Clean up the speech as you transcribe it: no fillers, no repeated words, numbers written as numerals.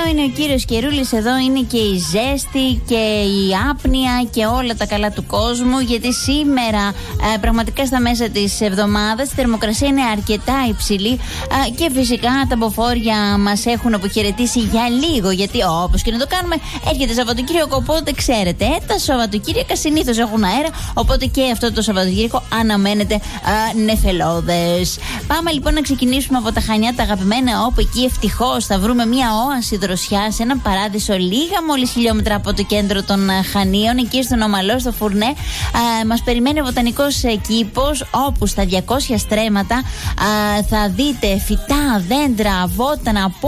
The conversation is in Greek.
Εδώ είναι ο κύριος Καιρούλης, εδώ είναι και η ζέστη και η άπνοια και όλα τα καλά του κόσμου. Γιατί σήμερα πραγματικά στα μέσα της εβδομάδας η θερμοκρασία είναι αρκετά υψηλή και φυσικά τα μποφόρια μας έχουν αποχαιρετήσει για λίγο. Γιατί όπως και να το κάνουμε, έρχεται Σαββατοκύριακο, οπότε ξέρετε, τα Σαββατοκύριακα συνήθως έχουν αέρα. Οπότε και αυτό το Σαββατοκύριακο αναμένεται νεφελώδες. Πάμε λοιπόν να ξεκινήσουμε από τα Χανιά, τα αγαπημένα, όπου εκεί ευτυχώς θα βρούμε μια όαση δροσιά σε ένα παράδεισο λίγα μόλις χιλιόμετρα από το κέντρο των Χανίων, εκεί στον Ομαλό, στο Φουρνέ. Μας περιμένει ο βοτανικός κήπος, όπου στα 200 στρέμματα θα δείτε φυτά, δέντρα, βότανα,